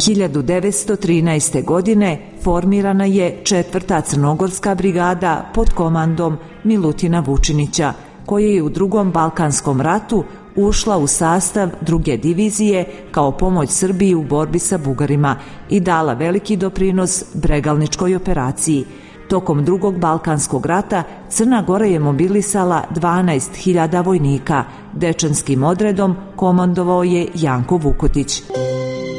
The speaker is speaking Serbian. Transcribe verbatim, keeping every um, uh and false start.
hiljadu devetsto trinaeste. godine formirana je četvrta crnogorska brigada pod komandom Milutina Vučinića, koja je u drugom Balkanskom ratu ušla u sastav druge divizije kao pomoć Srbiji u borbi sa Bugarima i dala veliki doprinos Bregalničkoj operaciji. Tokom drugog Balkanskog rata Crna Gora je mobilisala dvanaest hiljada vojnika. Dečanskim odredom komandovao je Janko Vukotić.